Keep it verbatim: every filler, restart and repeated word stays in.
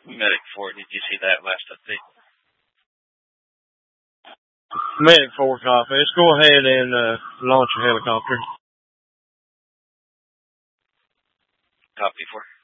Medic four, did you see that last update? Medic four, copy. Let's go ahead and uh, launch a helicopter. Copy four.